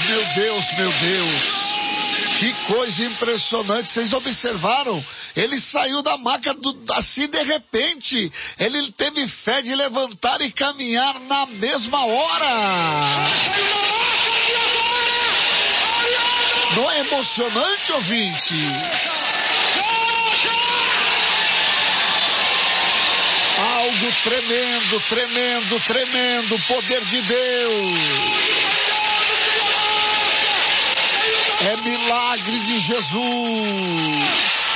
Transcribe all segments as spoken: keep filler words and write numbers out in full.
meu Deus, meu Deus. Que coisa impressionante. Vocês observaram? Ele saiu da maca do, assim de repente. Ele teve fé de levantar e caminhar na mesma hora. Não é emocionante, ouvintes? Algo tremendo, tremendo, tremendo, poder de Deus. É milagre de Jesus.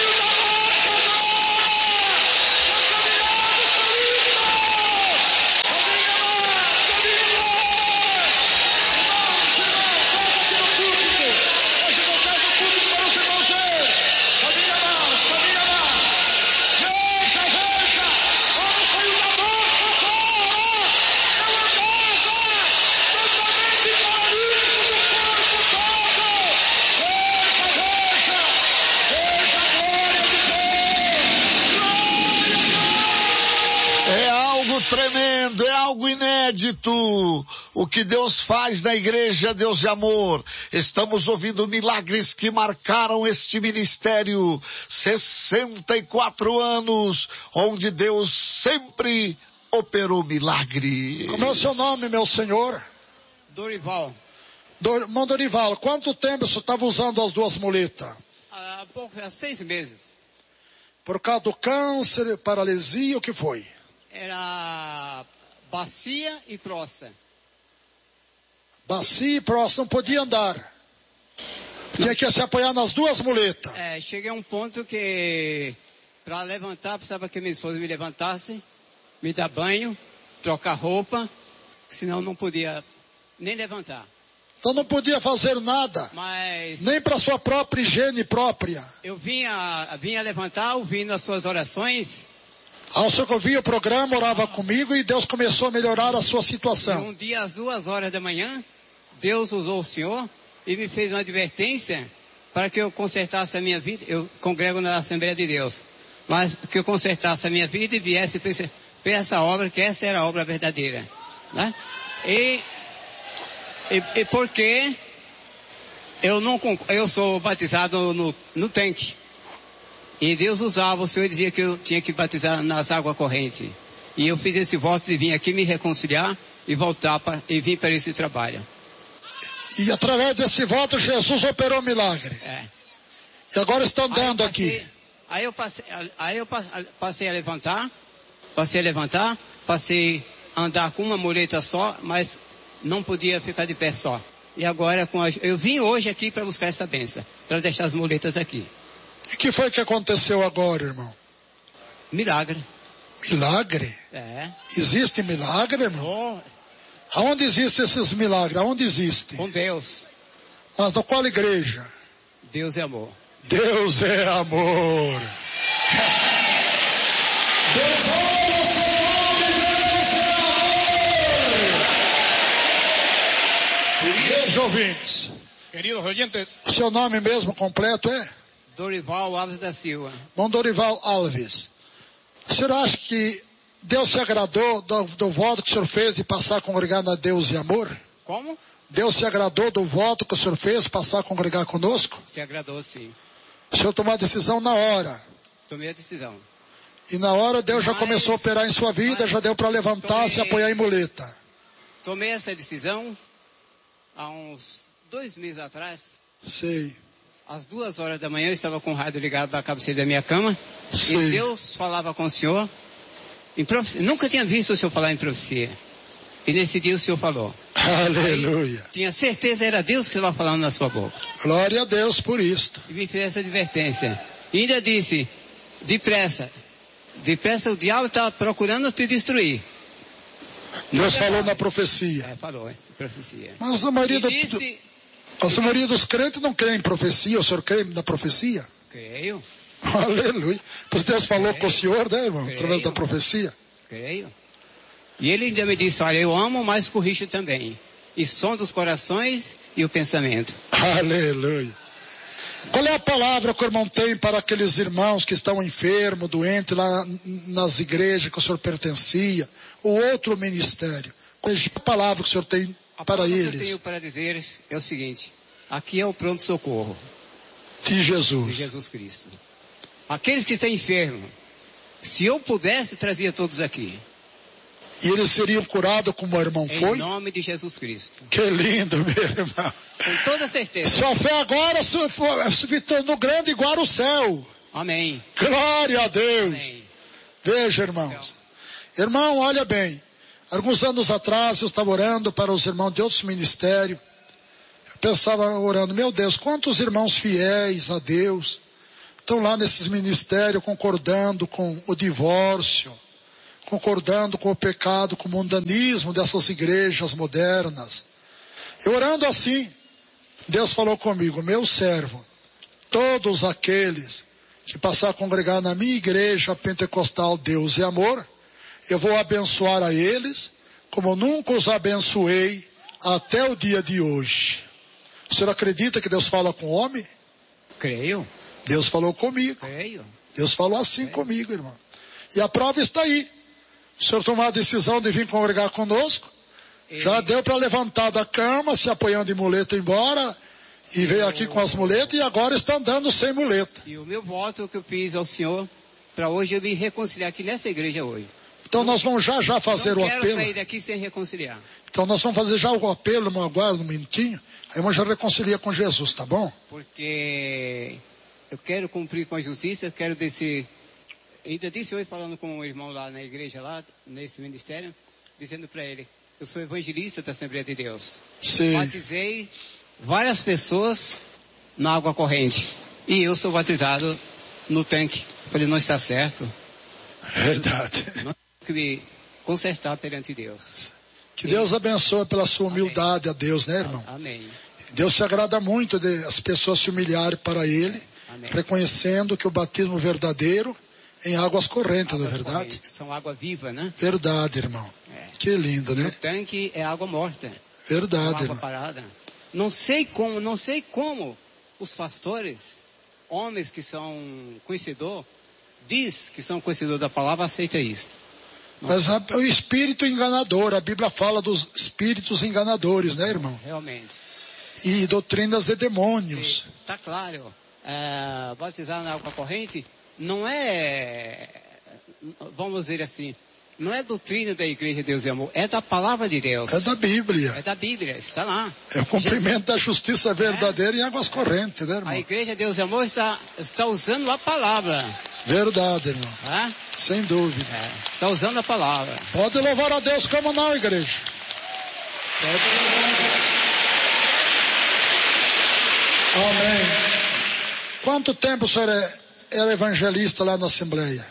Tremendo, é algo inédito. O que Deus faz na igreja, Deus de amor. Estamos ouvindo milagres que marcaram este ministério. sessenta e quatro anos, onde Deus sempre operou milagre. Como é o seu nome, meu senhor? Dorival. Dor, irmão Dorival, quanto tempo você estava usando as duas muletas? Há pouco, há seis meses. Por causa do câncer, paralisia, o que foi? Era bacia e próstata. Bacia e próstata, não podia andar. Tinha que se apoiar nas duas muletas. É, cheguei a um ponto que para levantar, precisava que minha esposa me levantasse, me dar banho, trocar roupa, senão não podia nem levantar. Então não podia fazer nada. Mas nem para sua própria higiene própria. Eu vinha, vinha levantar, ouvindo as suas orações. Ao senhor que ouvia o programa, orava comigo e Deus começou a melhorar a sua situação. E um dia, às duas horas da manhã, Deus usou o senhor e me fez uma advertência para que eu consertasse a minha vida. Eu congrego na Assembleia de Deus. Mas que eu consertasse a minha vida e viesse para essa obra, que essa era a obra verdadeira. Né? E, e, e porque eu, não, eu sou batizado no, no tanque. E Deus usava, o Senhor dizia que eu tinha que batizar nas águas correntes. E eu fiz esse voto de vir aqui me reconciliar e voltar para, e vir para esse trabalho. E através desse voto Jesus operou milagre. É. E agora estão andando aqui. Aí eu passei, aí eu passei a levantar, passei a levantar, passei a andar com uma muleta só, mas não podia ficar de pé só. E agora com a, eu vim hoje aqui para buscar essa bênção, para deixar as muletas aqui. E o que foi que aconteceu agora, irmão? Milagre. Milagre? É. Existe milagre, irmão? Oh. Aonde existem esses milagres? Aonde existe? Com Deus. Mas na qual igreja? Deus é amor. Deus é amor. Deus é amor. Igreja ouvintes. Queridos oyentes. O seu nome mesmo completo é? Dorival Alves da Silva. Bom, Dorival Alves. O senhor acha que Deus se agradou do, do voto que o senhor fez de passar a congregar na Deus e Amor? Como? Deus se agradou do voto que o senhor fez de passar a congregar conosco? Se agradou, sim. O senhor tomou a decisão na hora. Tomei a decisão. E na hora Deus mas, já começou a operar em sua vida, já deu para levantar, tomei, se apoiar em muleta. Tomei essa decisão há uns dois meses atrás. Sei. Às duas horas da manhã eu estava com o rádio ligado na cabeceira da minha cama. Sim. E Deus falava com o senhor. Em profecia. Nunca tinha visto o senhor falar em profecia. E nesse dia o senhor falou. Aleluia. Aí, tinha certeza, era Deus que estava falando na sua boca. Glória a Deus por isto. E me fez essa advertência. E ainda disse, depressa. Depressa o diabo está procurando te destruir. Deus Não falou na profecia. É, falou, é, profecia. Mas a maioria, do, disse, a maioria dos crentes não crê em profecia. O senhor crê na profecia? Creio. Aleluia. Pois Deus falou Creio. com o senhor, né, irmão? Creio. Através da profecia. Creio. E ele ainda me disse, olha, eu amo, mas corrijo também. E som dos corações e o pensamento. Aleluia. Qual é a palavra que o irmão tem para aqueles irmãos que estão enfermos, doentes, lá nas igrejas que o senhor pertencia, ou outro ministério? Qual é a palavra que o senhor tem para O que eu eles tenho para dizer é o seguinte: aqui é o pronto-socorro de de Jesus. Jesus Cristo. Aqueles que estão enfermos, se eu pudesse, trazia todos aqui. E eles seriam curados como o irmão Em foi? nome de Jesus Cristo. Que lindo, meu irmão. Com toda certeza. Sua fé agora se for- se tornou grande igual o céu. Amém. Glória a Deus. Amém. Veja, irmãos. Irmão, olha bem. Alguns anos atrás eu estava orando para os irmãos de outros ministérios. Eu pensava orando, meu Deus, quantos irmãos fiéis a Deus estão lá nesses ministérios concordando com o divórcio, concordando com o pecado, com o mundanismo dessas igrejas modernas. Eu orando assim, Deus falou comigo, meu servo, todos aqueles que passar a congregar na minha igreja pentecostal Deus e Amor, eu vou abençoar a eles, como eu nunca os abençoei até o dia de hoje. O senhor acredita que Deus fala com o homem? Creio. Deus falou comigo. Creio. Deus falou assim Creio. comigo, irmão. E a prova está aí. O senhor tomou a decisão de vir congregar conosco. E Já deu para levantar da cama, se apoiando de muleta embora, e veio aqui com as muletas e agora está andando sem muleta. E o meu voto que eu fiz ao Senhor, para hoje eu me reconciliar aqui nessa igreja hoje. Então nós vamos já já fazer Não o quero apelo. sair daqui sem reconciliar. Então nós vamos fazer já o apelo, irmão, aguarda um minutinho. Aí irmão já reconcilia com Jesus, tá bom? Porque eu quero cumprir com a justiça, quero descer. Ainda disse hoje falando com o irmão lá na igreja, lá nesse ministério, dizendo para ele, eu sou evangelista da Assembleia de Deus. Sim. Batizei várias pessoas na água corrente. E eu sou batizado no tanque. Falei, não está certo. Verdade. Não tenho que me consertar perante Deus. Que Deus abençoe pela sua humildade a Deus, né, irmão? Amém. Deus se agrada muito de as pessoas se humilharem para Ele, Amém. reconhecendo que o batismo verdadeiro em águas correntes, não é Águas verdade? correntes, são água viva, né? Verdade, irmão. É. Que lindo, O né? tanque é água morta. Verdade, água irmão. parada. Não sei como, não sei como os pastores, homens que são conhecedor, diz que são conhecedor da palavra, aceita isso. Mas a, o espírito enganador, a Bíblia fala dos espíritos enganadores, né, irmão? Realmente. E doutrinas de demônios. Está claro. É, batizar na água corrente não é, vamos dizer assim, não é doutrina da Igreja de Deus e Amor, é da palavra de Deus. É da Bíblia. É da Bíblia, está lá. É o cumprimento da justiça verdadeira É. em águas correntes, né, A irmão? Igreja de Deus e Amor está, está usando a palavra. Verdade, irmão. Tá? Sem dúvida. É, está usando a palavra. Pode louvar a Deus como não, igreja. Amém. Quanto tempo o senhor é, era evangelista lá na Assembleia?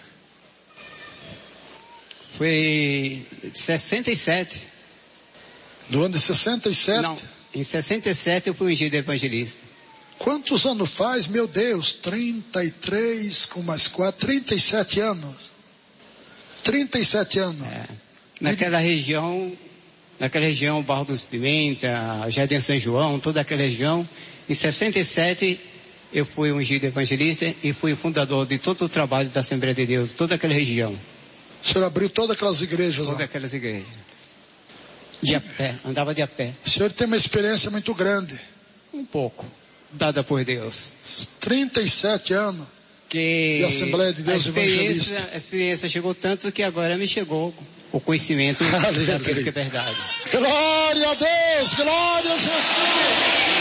Foi sessenta e sete. Do ano de sessenta e sete? Não, em sessenta e sete eu fui ungido evangelista. Quantos anos faz? Meu Deus, trinta e três com mais quatro, trinta e sete anos. trinta e sete anos. É, naquela região, naquela região, Barro dos Pimenta, Jardim São João, toda aquela região, em sessenta e sete eu fui ungido evangelista e fui fundador de todo o trabalho da Assembleia de Deus, toda aquela região, O senhor abriu todas aquelas igrejas todas lá. aquelas igrejas. De a pé, andava de a pé, O senhor tem uma experiência muito grande. um pouco, dada por Deus. trinta e sete anos. Que E a Assembleia de Deus a experiência, Evangelista. a experiência chegou tanto que agora me chegou o conhecimento Aleluia. daquilo que é verdade. Glória a Deus, glória a Jesus.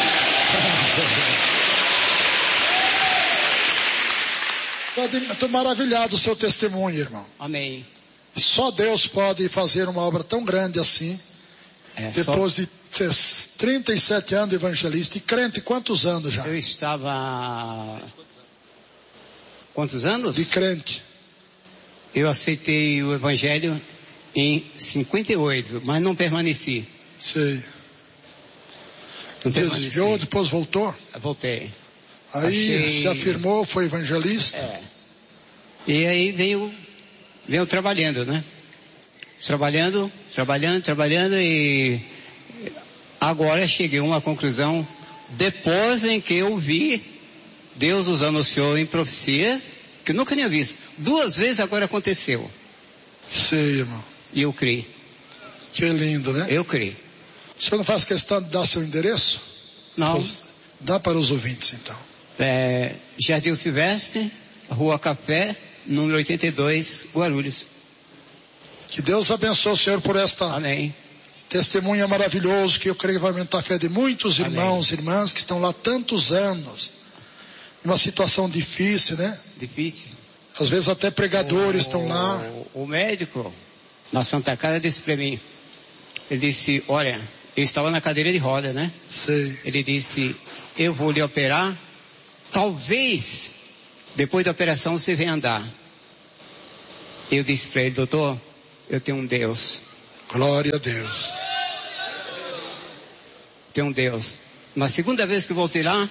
Estou maravilhado do seu testemunho, irmão. Amém. Só Deus pode fazer uma obra tão grande assim, É, só- depois de ter trinta e sete anos de evangelista. E crente, quantos anos já? Eu estava... Quantos anos? De crente. Eu aceitei o Evangelho em cinquenta e oito, mas não permaneci. Sei. Não permaneci. Desviou, depois voltou. Voltei. Aí Achei- se afirmou, foi evangelista. É. E aí veio, veio trabalhando, né? Trabalhando, trabalhando, trabalhando e agora cheguei a uma conclusão depois em que eu vi Deus usando o Senhor em profecia, que eu nunca tinha visto. Duas vezes agora aconteceu. Sei, irmão. E eu criei. Que lindo, né? Eu criei. O senhor não faz questão de dar seu endereço? Não. Dá para os ouvintes, então. É, Jardim Silvestre, Rua Café, número oitenta e dois, Guarulhos. Que Deus abençoe o senhor por esta Amém. testemunha maravilhoso, que eu creio que vai aumentar a fé de muitos irmãos e irmãs que estão lá tantos anos, numa situação difícil, né? Difícil. Às vezes até pregadores o, estão lá. O, o médico na Santa Casa disse para mim, ele disse, olha, eu estava na cadeira de roda, né? Sei. Ele disse, eu vou lhe operar, talvez depois da operação você venha andar. Eu disse para ele, doutor, eu tenho um Deus. Glória a Deus. Tenho um Deus. Na segunda vez que eu voltei lá,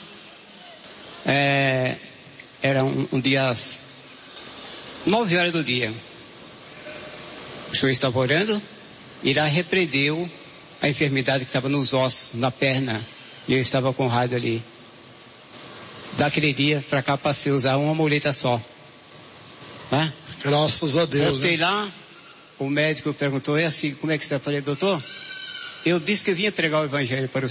é, era um, um dia às nove horas do dia. O senhor estava orando e lá repreendeu a enfermidade que estava nos ossos, na perna. E eu estava com o rádio ali. Daquele dia para cá passei a usar uma muleta só. Né? Graças a Deus. Voltei né? lá, o médico perguntou, é assim, como é que você está? Eu falei, doutor, eu disse que eu vinha pregar o evangelho para o